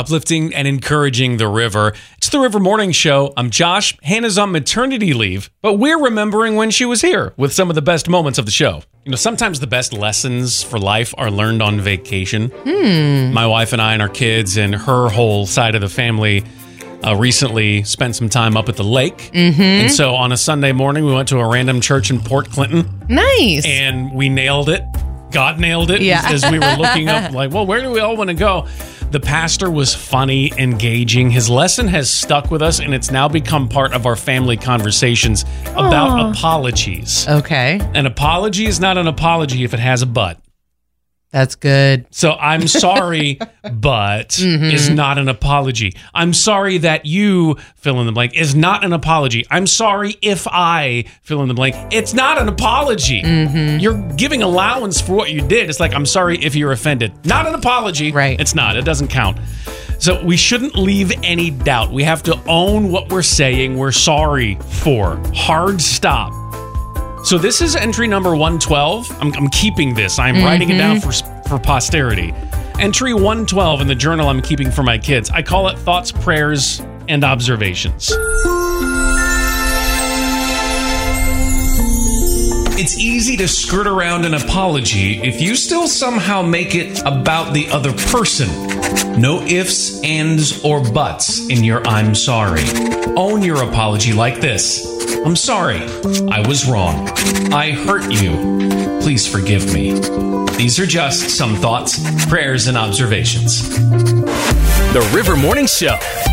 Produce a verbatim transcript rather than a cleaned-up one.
uplifting and encouraging the river. It's the River Morning Show. I'm Josh. Hannah's on maternity leave, but we're remembering when she was here with some of the best moments of the show. You know, sometimes the best lessons for life are learned on vacation. Hmm. My wife and I and our kids and her whole side of the family uh, recently spent some time up at the lake. Mm-hmm. And so on a Sunday morning, we went to a random church in Port Clinton. Nice. And we nailed it. God nailed it. Yeah. As we were looking up, like, well, where do we all want to go? The pastor was funny, engaging. His lesson has stuck with us, and it's now become part of our family conversations about Aww. apologies. Okay. An apology is not an apology if it has a but. That's good. So I'm sorry, but mm-hmm. is not an apology. I'm sorry that you fill in the blank is not an apology. I'm sorry if I fill in the blank. It's not an apology. Mm-hmm. You're giving allowance for what you did. It's like, I'm sorry if you're offended. Not an apology. Right. It's not. It doesn't count. So we shouldn't leave any doubt. We have to own what we're saying we're sorry for. Hard stop. So this is entry number one twelve. I'm, I'm keeping this. I'm mm-hmm. writing it down for for posterity. Entry one twelve in the journal I'm keeping for my kids. I call it Thoughts, Prayers, and Observations. It's easy to skirt around an apology if you still somehow make it about the other person. No ifs, ands, or buts in your I'm sorry. Own your apology like this. I'm sorry. I was wrong. I hurt you. Please forgive me. These are just some thoughts, prayers, and observations. The River Morning Show.